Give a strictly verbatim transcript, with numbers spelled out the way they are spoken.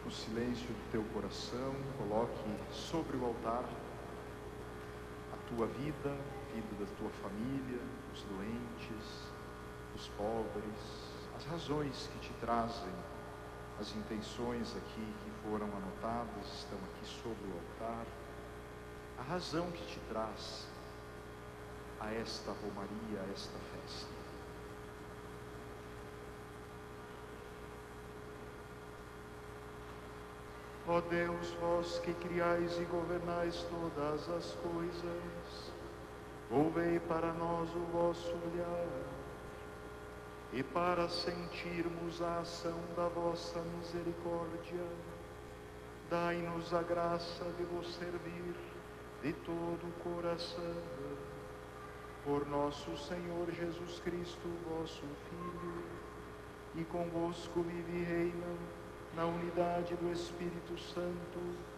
no silêncio do teu coração, coloque sobre o altar a tua vida, a vida da tua família, os doentes, os pobres, as razões que te trazem, as intenções aqui que foram anotadas, estão aqui sobre o altar, a razão que te traz a esta romaria, a esta festa. Ó Deus, vós que criais e governais todas as coisas, volvei para nós o vosso olhar, e para sentirmos a ação da vossa misericórdia, dai-nos a graça de vos servir de todo o coração. Por nosso Senhor Jesus Cristo, vosso Filho, e convosco vive e reina na unidade do Espírito Santo,